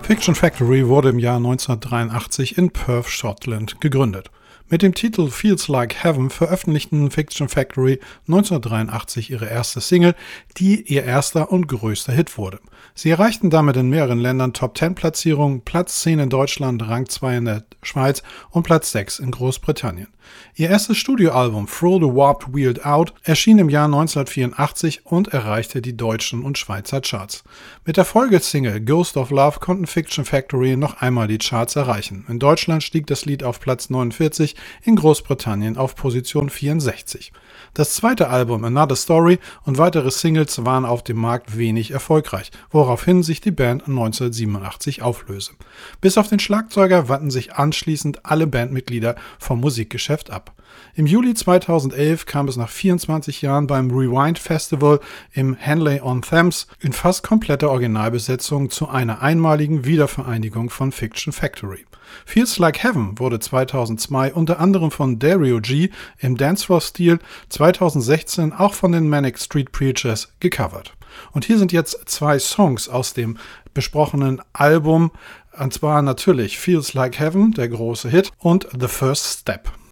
Fiction Factory wurde im Jahr 1983 in Perth, Schottland gegründet. Mit dem Titel Feels Like Heaven veröffentlichten Fiction Factory 1983 ihre erste Single, die ihr erster und größter Hit wurde. Sie erreichten damit in mehreren Ländern Top-10-Platzierungen, Platz 10 in Deutschland, Rang 2 in der Schweiz und Platz 6 in Großbritannien. Ihr erstes Studioalbum Throw the Warped Wheel Out erschien im Jahr 1984 und erreichte die deutschen und Schweizer Charts. Mit der Folgesingle Ghost of Love konnten Fiction Factory noch einmal die Charts erreichen. In Deutschland stieg das Lied auf Platz 49, in Großbritannien auf Position 64. Das zweite Album Another Story und weitere Singles waren auf dem Markt wenig erfolgreich, woraufhin sich die Band 1987 auflöste. Bis auf den Schlagzeuger wandten sich anschließend alle Bandmitglieder vom Musikgeschäft ab. Im Juli 2011 kam es nach 24 Jahren beim Rewind Festival im Henley-on-Thames in fast kompletter Originalbesetzung zu einer einmaligen Wiedervereinigung von Fiction Factory. Feels Like Heaven wurde 2002 unter anderem von Dario G. im Dancefloor-Stil, 2016 auch von den Manic Street Preachers gecovert. Und hier sind jetzt zwei Songs aus dem besprochenen Album, und zwar natürlich Feels Like Heaven, der große Hit, und The First Step.